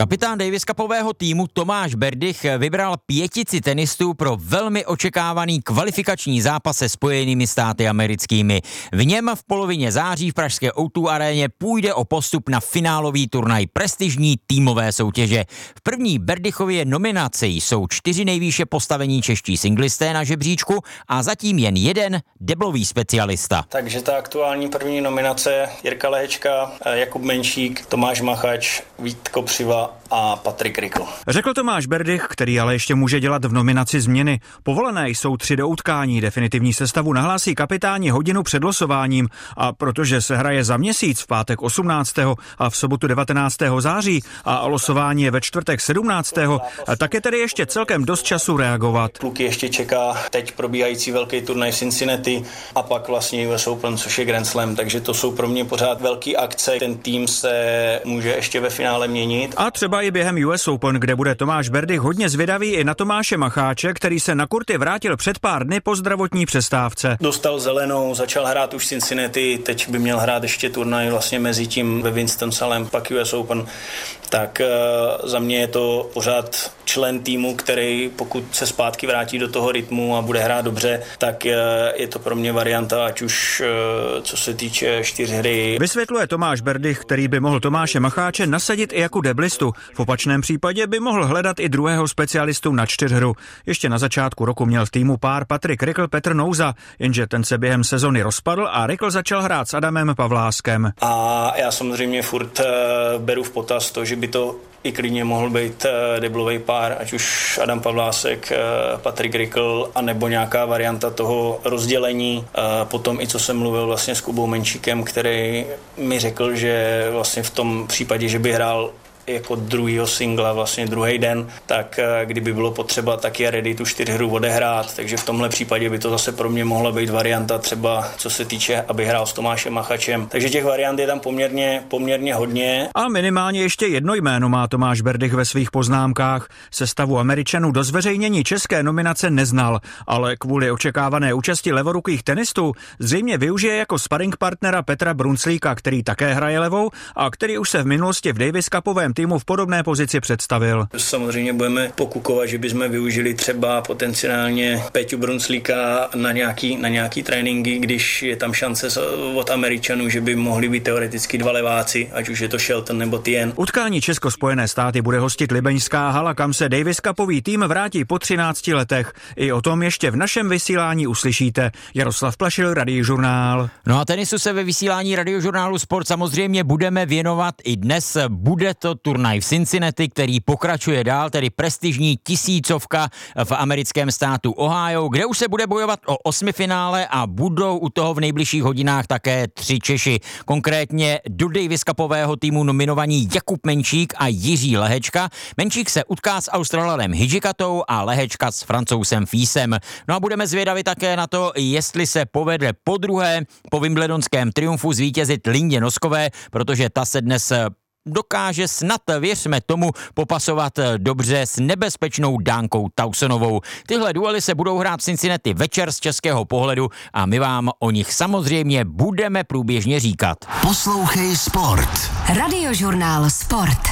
Kapitán Davis Cupového týmu Tomáš Berdych vybral 5 tenistů pro velmi očekávaný kvalifikační zápas se Spojenými státy americkými. V něm v polovině září v pražské O2 aréně půjde o postup na finálový turnaj prestižní týmové soutěže. V první Berdychově nominaci jsou 4 nejvýše postavení čeští singlisté na žebříčku a zatím jen jeden deblový specialista. Takže ta aktuální první nominace: Jirka Lehečka, Jakub Menšík, Tomáš Machač, Vít Kopřiva a Patrik Rikl. Řekl Tomáš Berdych, který ale ještě může dělat v nominaci změny. Povolené jsou 3 do utkání, definitivní sestavu nahlásí kapitáni hodinu před losováním a protože se hraje za měsíc v pátek 18. a v sobotu 19. září a losování je ve čtvrtek 17. tak je tedy ještě celkem dost času reagovat. Kluky ještě čeká teď probíhající velký turnaj v Cincinnati a pak vlastně US Open, což je Grand Slam, takže to jsou pro mě pořád velký akce. Ten tým se může ještě ve finále měnit. A třeba i během US Open, kde bude Tomáš Berdych hodně zvědavý i na Tomáše Macháče, který se na kurty vrátil před pár dny po zdravotní přestávce. Dostal zelenou, začal hrát už v Cincinnati, teď by měl hrát ještě turnaj vlastně mezi tím ve Winston-Salem, pak US Open. Tak za mě je to pořád člen týmu, který pokud se zpátky vrátí do toho rytmu a bude hrát dobře, tak je to pro mě varianta, ať už co se týče 4hry. Vysvětluje Tomáš Berdych, který by mohl Tomáše Macháče nasadit i jako deblistu. V opačném případě by mohl hledat i druhého specialistu na 4hru. Ještě na začátku roku měl v týmu pár Patrik Rikl, Petr Nouza, jenže ten se během sezony rozpadl a Rikl začal hrát s Adamem Pavláskem. A já samozřejmě furt beru v potaz to, že by to i klidně mohl být deblový pár, ať už Adam Pavlásek, Patrik Rikl, anebo nějaká varianta toho rozdělení. Potom i co jsem mluvil vlastně s Kubou Menšíkem, který mi řekl, že vlastně v tom případě, že by hrál jako druhýho singla, vlastně druhý den, tak kdyby bylo potřeba, tak je ready tu 4hru odehrát, takže v tomhle případě by to zase pro mě mohla být varianta třeba, co se týče, aby hrál s Tomášem Machačem. Takže těch variant je tam poměrně hodně. A minimálně ještě jedno jméno má Tomáš Berdych ve svých poznámkách. Sestavu Američanů do zveřejnění české nominace neznal, ale kvůli očekávané účasti levorukých tenistů zřejmě využije jako sparring partnera Petra Brunclíka, který také hraje levou a který už se v minulosti v Davis Cupovém týmu v podobné pozici představil. Samozřejmě budeme pokukovat, že bychom využili třeba potenciálně Peťu Brunclíka na nějaký tréninky, když je tam šance od Američanů, že by mohli být teoreticky 2 leváci, ať už je to Shelton nebo Tien. Utkání Česko-Spojené státy bude hostit libeňská hala, kam se Davis Cupový tým vrátí po 13 letech. I o tom ještě v našem vysílání uslyšíte. Jaroslav Plašil, Radiožurnál. No a tenisu se ve vysílání Radiožurnálu Sport samozřejmě budeme věnovat i dnes. Bude to turnaj v Cincinnati, který pokračuje dál, tedy prestižní 1000 v americkém státu Ohio, kde už se bude bojovat o 8. finále a budou u toho v nejbližších hodinách také 3 Češi. Konkrétně do Davis Cupového týmu nominovaní Jakub Menšík a Jiří Lehečka. Menšík se utká s Australanem Hidžikatou a Lehečka s Francouzem Fiesem. No a budeme zvědavi také na to, jestli se povede podruhé po wimbledonském triumfu zvítězit Lindě Noskové, protože ta se dnes dokáže snad, věřme tomu, popasovat dobře s nebezpečnou Dánkou Tausonovou. Tyhle duely se budou hrát v Cincinnati večer z českého pohledu a my vám o nich samozřejmě budeme průběžně říkat. Poslouchej Sport. Radiožurnál Sport.